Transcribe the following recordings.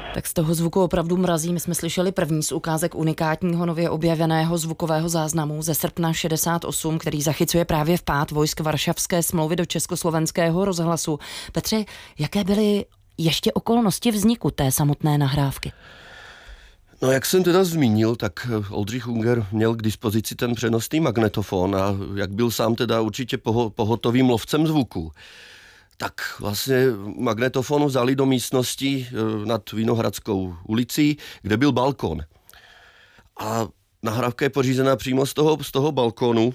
Tak z toho zvuku opravdu mrazí. My jsme slyšeli první z ukázek unikátního nově objeveného zvukového záznamu ze srpna 68, který zachycuje právě vpád vojsk Varšavské smlouvy do Československého rozhlasu. Petře, jaké byly ještě okolnosti vzniku té samotné nahrávky? No, jak jsem teda zmínil, tak Oldřich Unger měl k dispozici ten přenosný magnetofon a jak byl sám teda určitě pohotovým lovcem zvuku, tak vlastně magnetofon vzali do místnosti nad Vinohradskou ulicí, kde byl balkon. A nahrávka je pořízená přímo z toho balkonu.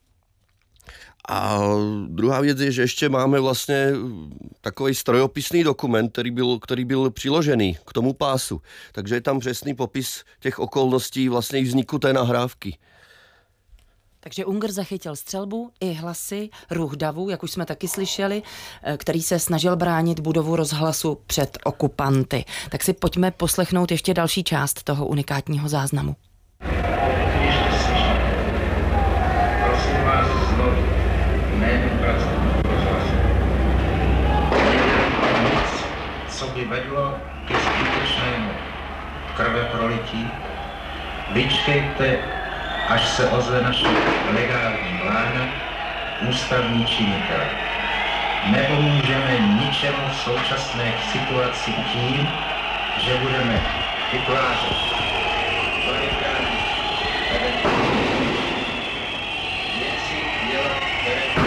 A druhá věc je, že ještě máme vlastně takový strojopisný dokument, který byl přiložený k tomu pásu. Takže je tam přesný popis těch okolností vlastně vzniku té nahrávky. Takže Unger zachytil střelbu i hlasy, ruch davu, jak už jsme taky slyšeli, který se snažil bránit budovu rozhlasu před okupanty. Tak si pojďme poslechnout ještě další část toho unikátního záznamu. Prosím vás znovu, jménem pracovníků rozhlasu. Nic, co by vedlo ke zbytečnému krveprolití, vyčkejte, až se ozve naše legální vláda, ústavní činitel. Nepomůžeme ničemu v současné situaci tím, že budeme vytvářet barikádní věci dělat, které...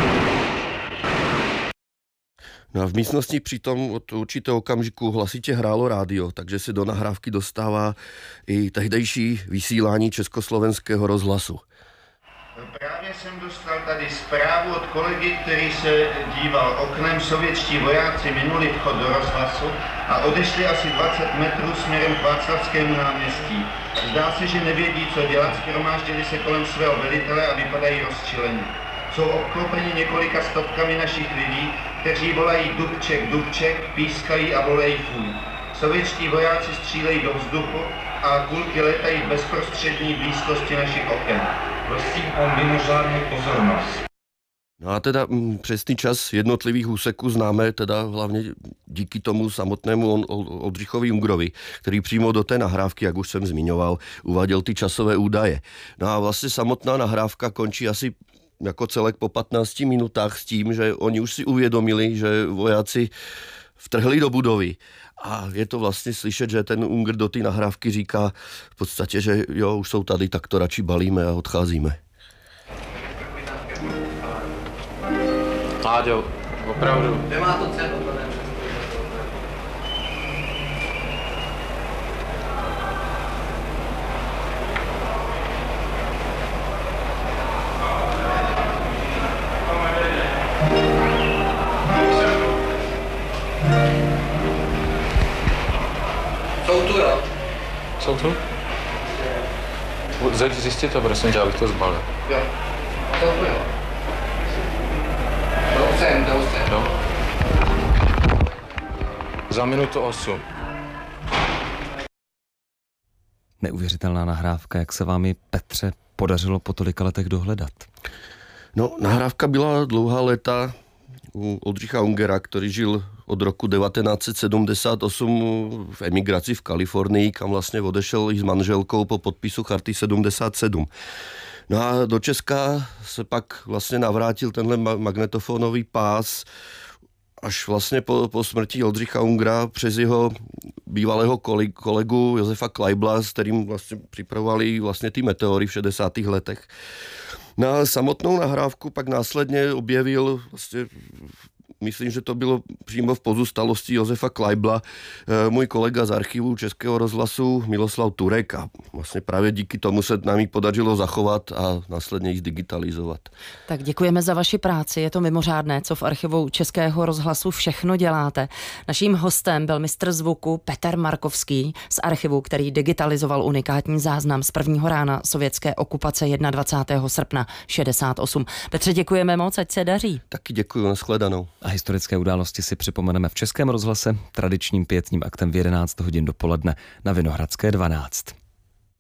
No a v místnosti přitom od určitého okamžiku hlasitě hrálo rádio, takže se do nahrávky dostává i tehdejší vysílání Československého rozhlasu. Právě jsem dostal tady zprávu od kolegy, který se díval oknem. Sovětští vojáci minuli vchod do rozhlasu a odešli asi 20 metrů směrem k Václavskému náměstí. Zdá se, že nevědí, co dělat, shromáždili se kolem svého velitele a vypadají rozčilení. Jsou obklopeni několika stovkami našich lidí, kteří volají Dubček, Dubček, pískají a volají fuj. Sovětští vojáci střílejí do vzduchu a kulky létají v bezprostřední blízkosti našich oken. Prosím o mimořádnou pozornost. No a teda přesný čas jednotlivých úseků známe teda hlavně díky tomu samotnému Oldřichovi Ungerovi, který přímo do té nahrávky, jak už jsem zmiňoval, uváděl ty časové údaje. No a vlastně samotná nahrávka končí asi jako celek po 15 minutách s tím, že oni už si uvědomili, že vojáci vtrhli do budovy. A je to vlastně slyšet, že ten Unger do té nahrávky říká v podstatě, že jo, už jsou tady, tak to radši balíme a odcházíme. Láďo, opravdu. Nemá to cenu, to ne. Jsou tu, jo? Jsou tu? Zjistit to, prosím tě, abych to zbalil. Jo. Jsou tu, jo. Jdou sem. Jo. Za minutu 8. Neuvěřitelná nahrávka, jak se vám ji, Petře, podařilo po tolika letech dohledat? No, nahrávka byla dlouhá léta u Oldřicha Ungera, který žil od roku 1978 v emigraci v Kalifornii, kam vlastně odešel i s manželkou po podpisu Charty 77. No a do Česka se pak vlastně navrátil tenhle magnetofonový pás až vlastně po smrti Oldřicha Ungera přes jeho bývalého kolegu Josefa Kleibla, s kterým vlastně připravovali vlastně ty meteory v 60. letech. Na samotnou nahrávku pak následně objevil vlastně, myslím, že to bylo přímo v pozůstalosti Josefa Kleibla, můj kolega z archivu Českého rozhlasu Miloslav Turek a vlastně právě díky tomu se nám ji podařilo zachovat a následně ji zdigitalizovat. Tak děkujeme za vaši práci, je to mimořádné, co v archivu Českého rozhlasu všechno děláte. Naším hostem byl mistr zvuku Petr Markovský z archivu, který digitalizoval unikátní záznam z prvního rána sovětské okupace 21. srpna 68. Petře, děkujeme moc, ať se daří. Taky děkuji, nashledanou. A historické události si připomeneme v Českém rozhlase tradičním pietním aktem v 11 hodin dopoledne na Vinohradské 12.